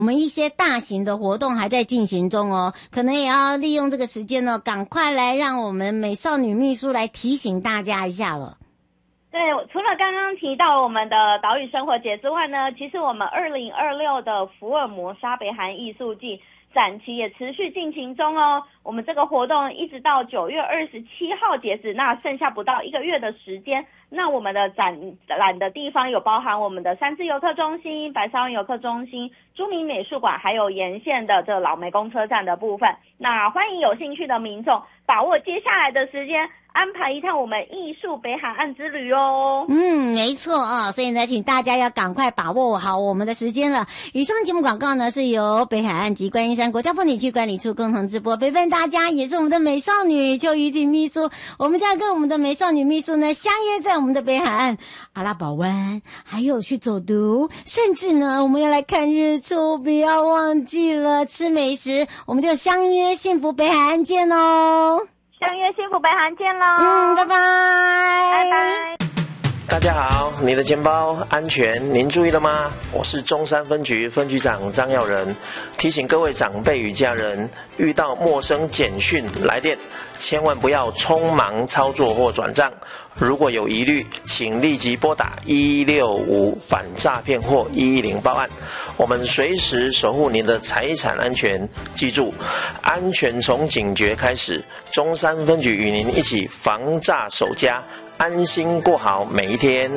我们一些大型的活动还在进行中哦，可能也要利用这个时间呢，赶快来让我们美少女秘书来提醒大家一下了。 对，除了刚刚提到我们的岛屿生活节之外呢，其实我们2026的福尔摩沙北韩艺术季展期也持续进行中哦。我们这个活动一直到9月27号截止，那剩下不到1个月的时间。那我们的展览的地方有包含我们的三芝游客中心、白沙湾游客中心、朱明美术馆，还有沿线的这老湄公车站的部分。那欢迎有兴趣的民众把握接下来的时间，安排一趟我们艺术北海岸之旅哦。 没错啊，所以呢，请大家要赶快把握好我们的时间了。以上节目广告呢是由北海岸及观音山国家风景区管理处共同直播，陪伴大家也是我们的美少女邱怡婷秘书。我们将跟我们的美少女秘书呢相约在我们的北海岸阿拉堡湾，还有去走读，甚至呢我们要来看日出，不要忘记了吃美食。我们就相约幸福北海岸见哦。 相约幸福北海岸见喽！ 拜拜，拜拜。 大家好，你的钱包安全，您注意了吗？我是中山分局分局长张耀仁，提醒各位长辈与家人，遇到陌生简讯来电，千万不要匆忙操作或转账。如果有疑虑，请立即拨打1165反诈骗或110报案，我们随时守护您的财产安全。记住，安全从警觉开始。中山分局与您一起防诈守家，安心过好每一天。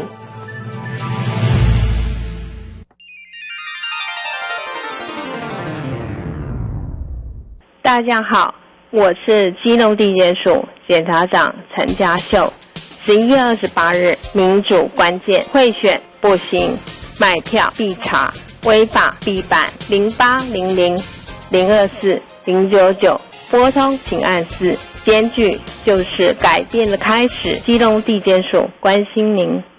大家好，我是基隆地检署检察长陈家秀。11月28日，民主关键贿选不行，买票必查，违法必办。0800-024-099，拨通请按4。检举就是改变的开始。基隆地检署关心您。